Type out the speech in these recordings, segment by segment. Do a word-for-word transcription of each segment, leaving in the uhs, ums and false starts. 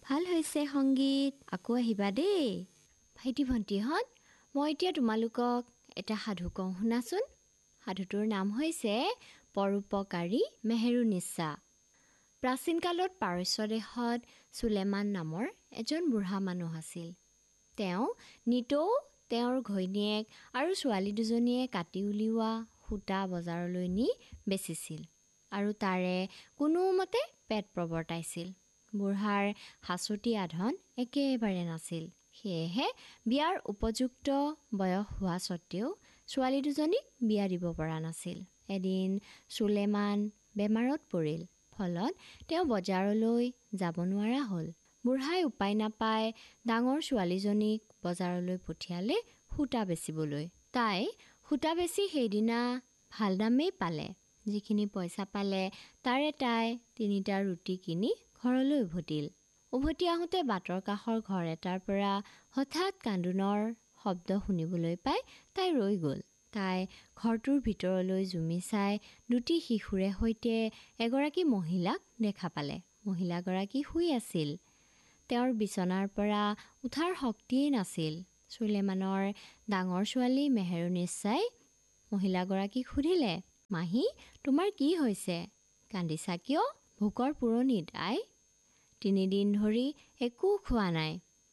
ভাল হৈছে সংগীত, আকৌ আহিবা দেই। ভাইটি ভণ্টিহঁত, মই এতিয়া তোমালোকক এটা সাধু কওঁ শুনাচোন। সাধুটোৰ নাম হৈছে পৰোপকাৰী মেহেৰুনিছা। প্ৰাচীন কালত পাৰস্য দেশত চুলেমান নামৰ এজন বুঢ়া মানুহ আছিল। তেওঁ নিতৌ তেওঁৰ ঘৈণীয়েক আৰু ছোৱালী দুজনীয়ে কাটি উলিওৱা সূতা বজাৰলৈ নি বেচিছিল আৰু তাৰে কোনোমতে পেট প্ৰৱৰ্তাইছিল। বুঢ়াৰ হাঁচতি আধন একেবাৰে নাছিল। সেয়েহে বিয়াৰ উপযুক্ত বয়স হোৱা স্বত্তেও ছোৱালী দুজনীক বিয়া দিব পৰা নাছিল। এদিন চুলেমান বেমাৰত পৰিল। ফলত তেওঁ বজাৰলৈ যাব নোৱাৰা হ'ল। বুঢ়াই উপায় নাপাই ডাঙৰ ছোৱালীজনীক বজাৰলৈ পঠিয়ালে সূতা বেচিবলৈ। তাই সূতা বেচি সেইদিনা ভাল দামেই পালে। যিখিনি পইচা পালে তাৰে তাই তিনিটা ৰুটি কিনি ঘৰলৈ উভতিল। উভতি আহোঁতে বাটৰ কাষৰ ঘৰ এটাৰ পৰা হঠাৎ কান্দোনৰ শব্দ শুনিবলৈ পাই তাই ৰৈ গ'ল। তাই ঘৰটোৰ ভিতৰলৈ জুমি চাই দুটি শিশুৰে সৈতে এগৰাকী মহিলাক দেখা পালে। মহিলাগৰাকী শুই আছিল। তেওঁৰ বিচনাৰ পৰা উঠাৰ শক্তিয়েই নাছিল। চুলেমানৰ ডাঙৰ ছোৱালী মেহেৰুনিছাই মহিলাগৰাকীক সুধিলে, মাহী, তোমাৰ কি হৈছে? কান্দিছা কিয়? ভোকৰ পুৰণিত আই। তিনিদিন ধৰি একো খোৱা নাই,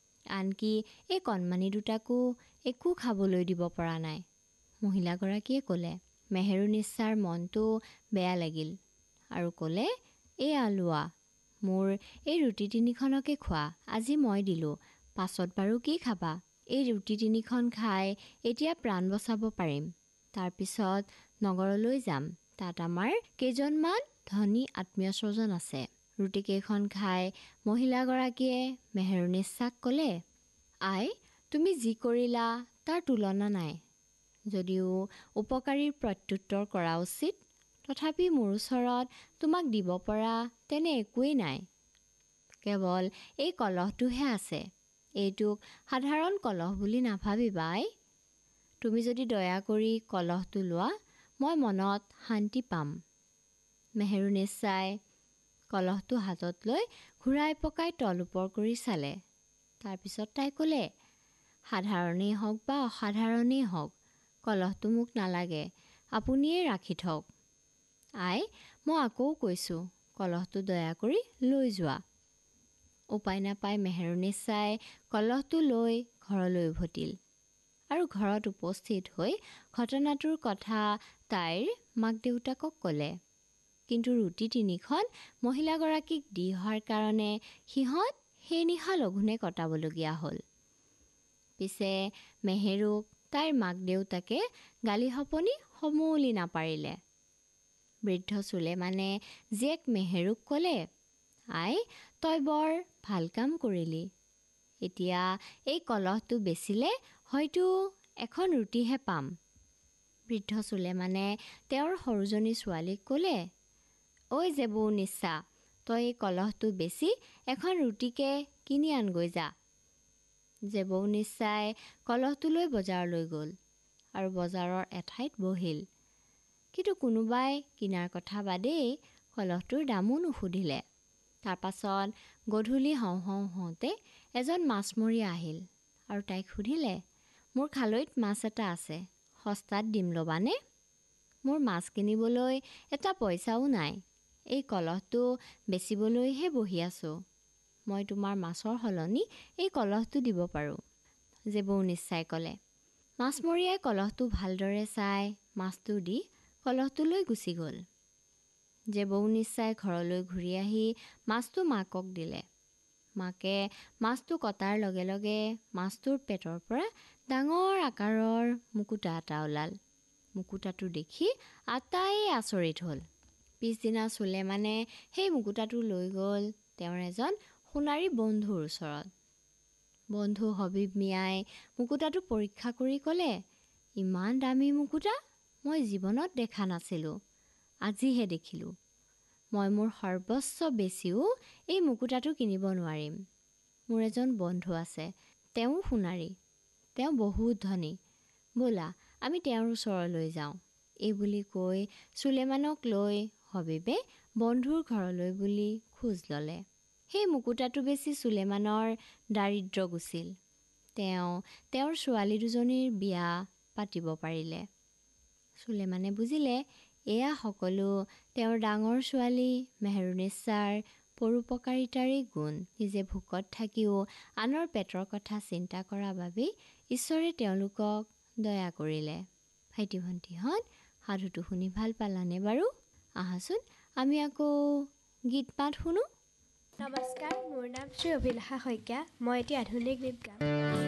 আনকি এই কণমানি দুটাকো একো খাবলৈ দিব পৰা নাই, মহিলাগৰাকীয়ে ক'লে। মেহেৰুনিছাৰ মনটো বেয়া লাগিল আৰু ক'লে, এয়া লোৱা, মোৰ এই ৰুটি তিনিখনকে খোৱা। আজি মই দিলোঁ, পাছত বাৰু কি খাবা? এই ৰুটি তিনিখন খাই এতিয়া প্ৰাণ বচাব পাৰিম। তাৰপিছত নগৰলৈ যাম। তাত আমাৰ কেইজনমান ধনী আত্মীয় স্বজন আছে। ৰুটিকেইখন খাই মহিলাগৰাকীয়ে মেহেৰুনিছাক ক'লে, আই, তুমি যি কৰিলা তাৰ তুলনা নাই। যদিও উপকাৰীৰ প্ৰত্যুত্তৰ কৰা উচিত, তথাপি মোৰ ওচৰত তোমাক দিব পৰা তেনে একোৱেই নাই। কেৱল এই কলহটোহে আছে। এইটোক সাধাৰণ কলহ বুলি নাভাবিবা আই। তুমি যদি দয়া কৰি কলহটো লোৱা, মই মনত শান্তি পাম। মেহেৰুনিছাই কলহটো হাতত লৈ ঘূৰাই পকাই তল ওপৰ কৰি চালে। তাৰপিছত তাই ক'লে, সাধাৰণেই হওক বা অসাধাৰণেই হওক, কলহটো মোক নালাগে, আপুনিয়ে ৰাখি থওক। আই, মই আকৌ কৈছোঁ, কলহটো দয়া কৰি লৈ যোৱা। উপায় নাপাই মেহেৰুনিছাই কলহটো লৈ ঘৰলৈ উভতিল আৰু ঘৰত উপস্থিত হৈ ঘটনাটোৰ কথা তাইৰ মাক দেউতাকক ক'লে। কিন্তু ৰুটি তিনিখন মহিলাগৰাকীক দি অহাৰ কাৰণে সিহঁত সেই নিশা লঘোণে কটাবলগীয়া হ'ল। পিছে মেহেৰুক তাইৰ মাক দেউতাকে গালি শপনি সমূলি নাপাৰিলে। বৃদ্ধ চুলেমানে জীয়েক মেহেৰুক ক'লে, আই, তই বৰ ভাল কাম কৰিলি। এতিয়া এই কলহটো বেচিলে হয়তো এখন ৰুটিহে পাম। বৃদ্ধ চুলেমানে তেওঁৰ সৰুজনী ছোৱালীক ক'লে, ঐ জেবুনিছা, তই এই কলহটো বেচি এখন ৰুটিকে কিনি আনগৈ যা। জেবুনিছাই কলহটো লৈ বজাৰলৈ গ'ল আৰু বজাৰৰ এঠাইত বহিল। কিন্তু কোনোবাই কিনাৰ কথা বাদেই কলহটোৰ দামো নুসুধিলে। তাৰ পাছত গধূলি হওঁ হওঁ হওঁতে এজন মাছমৰীয়া আহিল আৰু তাইক সুধিলে, মোৰ খালৈত মাছ এটা আছে, সস্তাত দিম ল'বানে? মোৰ মাছ কিনিবলৈ এটা পইচাও নাই। এই কলহটো বেচিবলৈহে বহি আছোঁ। মই তোমাৰ মাছৰ সলনি এই কলহটো দিব পাৰোঁ, জেবুনিছাই ক'লে। মাছমৰীয়াই কলহটো ভালদৰে চাই মাছটো দি কলহটো লৈ গুচি গ'ল। জেবুনিছাই ঘৰলৈ ঘূৰি আহি মাছটো মাকক দিলে। মাকে মাছটো কটাৰ লগে লগে মাছটোৰ পেটৰ পৰা ডাঙৰ আকাৰৰ মুকুতা এটা ওলাল। মুকুতাটো দেখি আটাইয়ে আচৰিত হ'ল। পিছদিনা চুলেমানে সেই মুকুতাটো লৈ গ'ল তেওঁৰ এজন সোণাৰী বন্ধুৰ ওচৰত। বন্ধু হবিব মিয়াই মুকুতাটো পৰীক্ষা কৰি ক'লে, ইমান দামী মুকুতা মই জীৱনত দেখা নাছিলোঁ, আজিহে দেখিলোঁ। মই মোৰ সৰ্বস্ব বেচিও এই মুকুতাটো কিনিব নোৱাৰিম। মোৰ এজন বন্ধু আছে, তেওঁ সোণাৰী, তেওঁ বহুত ধনী। ব'লা আমি তেওঁৰ ওচৰলৈ যাওঁ। এই বুলি কৈ চুলেমানক লৈ হবিবে বন্ধুৰ ঘৰলৈ বুলি খোজ ল'লে। সেই মুকুতাটো বেছি চুলেমানৰ দাৰিদ্ৰ গুচিল। তেওঁ তেওঁৰ ছোৱালী দুজনীৰ বিয়া পাতিব পাৰিলে। চুলেমানে বুজিলে এয়া সকলো তেওঁৰ ডাঙৰ ছোৱালী মেহেৰুনিচ্ছাৰ পৰোপকাৰিতাৰে গুণ। নিজে ভোকত থাকিও আনৰ পেটৰ কথা চিন্তা কৰাৰ বাবেই ঈশ্বৰে তেওঁলোকক দয়া কৰিলে। ভাইটি ভণ্টিহঁত, সাধুটো শুনি ভাল পালানে বাৰু? আহাচোন আমি আকৌ গীত মাত শুনো। নমস্কাৰ, মোৰ নাম শ্ৰী অভিলাষা শইকীয়া। মই এতিয়া আধুনিক গীত গাম।